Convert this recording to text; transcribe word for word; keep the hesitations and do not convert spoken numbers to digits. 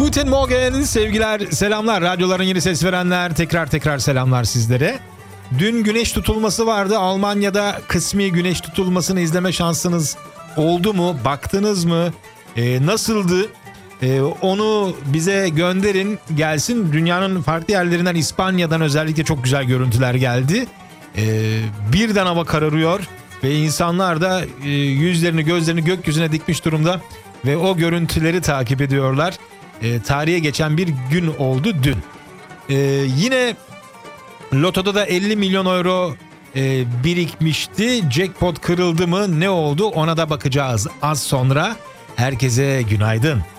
Guten Morgen, sevgiler, selamlar. Radyoların yeni ses verenler, tekrar tekrar selamlar sizlere. Dün güneş tutulması vardı. Almanya'da kısmi güneş tutulmasını izleme şansınız oldu mu? Baktınız mı? Ee, nasıldı? Ee, onu bize gönderin, gelsin. Dünyanın farklı yerlerinden, İspanya'dan özellikle çok güzel görüntüler geldi. Ee, birden hava kararıyor ve insanlar da e, yüzlerini, gözlerini gökyüzüne dikmiş durumda ve o görüntüleri takip ediyorlar. E, tarihe geçen bir gün oldu dün. E, yine Loto'da da elli milyon euro e, birikmişti. Jackpot kırıldı mı? Ne oldu? Ona da bakacağız az sonra. Herkese günaydın.